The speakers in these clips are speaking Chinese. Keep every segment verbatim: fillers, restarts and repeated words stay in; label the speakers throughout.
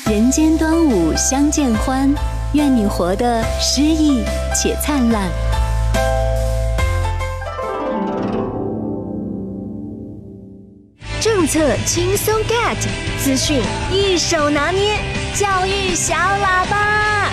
Speaker 1: 人间端午相见欢，愿你活得诗意且灿烂。
Speaker 2: 政策轻松 get， 资讯一手拿捏，教育小喇叭。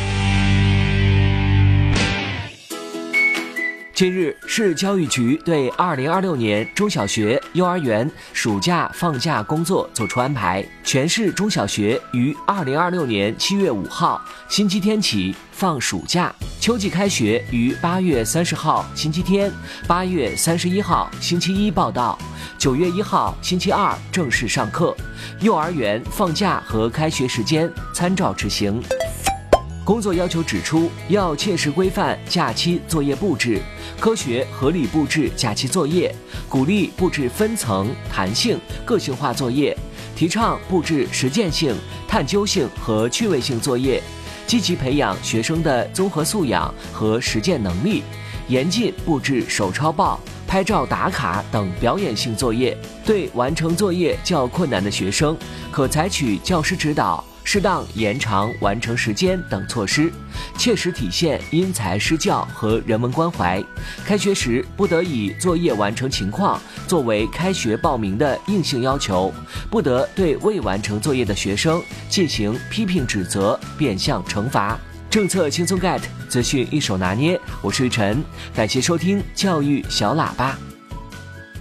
Speaker 3: 近日，市教育局对二零二六年中小学、幼儿园暑假放假工作作出安排。全市中小学于二零二六年七月五号星期天起放暑假，秋季开学于八月三十号星期天、八月三十一号星期一报到，九月一号星期二正式上课。幼儿园放假和开学时间参照执行。工作要求指出，要切实规范假期作业布置，科学合理布置假期作业，鼓励布置分层、弹性、个性化作业，提倡布置实践性、探究性和趣味性作业，积极培养学生的综合素养和实践能力，严禁布置手抄报、拍照打卡等表演性作业。对完成作业较困难的学生，可采取教师指导、适当延长完成时间等措施，切实体现因材施教和人文关怀。开学时不得以作业完成情况作为开学报名的硬性要求，不得对未完成作业的学生进行批评指责、变相惩罚。政策轻松 get， 资讯一手拿捏，我是玉晨，感谢收听教育小喇叭。